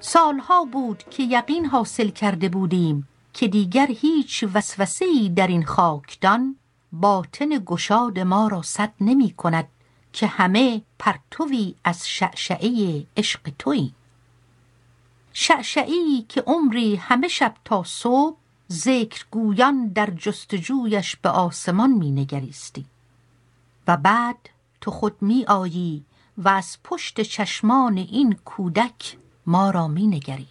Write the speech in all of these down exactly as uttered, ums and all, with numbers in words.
سالها بود که یقین حاصل کرده بودیم که دیگر هیچ وسوسه‌ای در این خاکدان باطن گشاد ما را سد نمی کند که همه پرتوی از شعشعه عشق تویی. شعشعه‌ای که عمری همه شب تا صبح ذکرگویان در جستجویش به آسمان می نگریستی و بعد تو خود می آیی و از پشت چشمان این کودک ما را می نگری.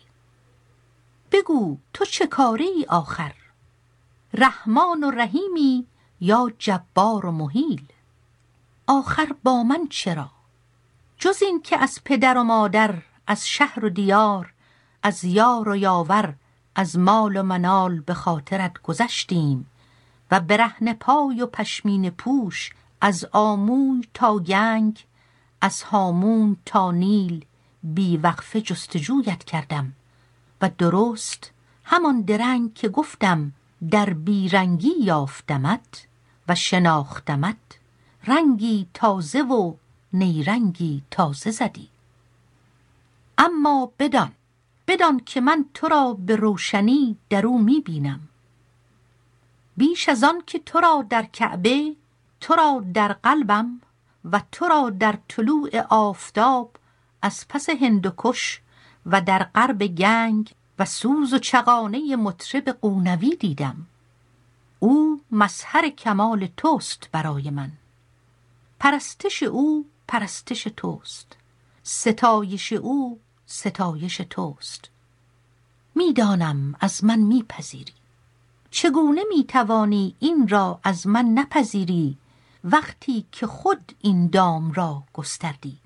بگو تو چه کاری آخر؟ رحمان و رحیمی یا جبار و مهیل؟ آخر با من چرا؟ جز این که از پدر و مادر، از شهر و دیار، از یار و یاور، از مال و منال به خاطرت گذشتیم و برهنه پای و پشمین پوش از آموی تا گنگ، از هامون تا نیل بی وقفه جستجویت کردم و درست همان درنگ که گفتم در بیرنگی یافتمت و شناختمت، رنگی تازه و نیرنگی تازه زدی. اما بدان بدان که من تو را به روشنی در او می بینم، بیش از آن که تو را در کعبه، تو را در قلبم و تو را در طلوع آفتاب از پس هندوکش و در غرب گنگ و سوز و چغانه مطرب قونوی دیدم. او مظهر کمال توست برای من، پرستش او پرستش توست، ستایش او ستایش توست. میدانم از من میپذیری، چگونه میتوانی این را از من نپذیری وقتی که خود این دام را گستردی؟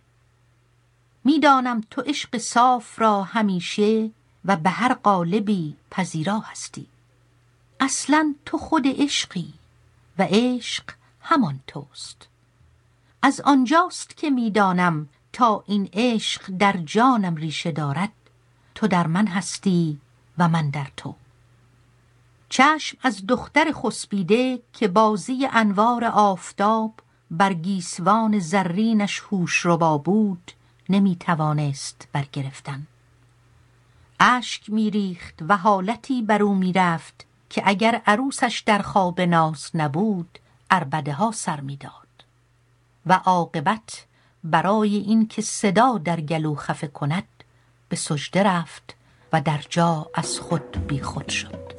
میدانم تو عشق صاف را همیشه و به هر قالبی پذیرا هستی. اصلا تو خود عشقی و عشق همان توست. از آنجاست که میدانم تا این عشق در جانم ریشه دارد، تو در من هستی و من در تو. چشم از دختر خسبیده که بازی انوار آفتاب بر گیسوان زرینش هوش ربا بود نمی توانست برگرفتن. اشک می ریخت و حالتی بر او می رفت که اگر عروسش در خواب ناز نبود عربده ها سر می داد و عاقبت برای این که صدا در گلو خفه کند به سجده رفت و در جا از خود بی خود شد.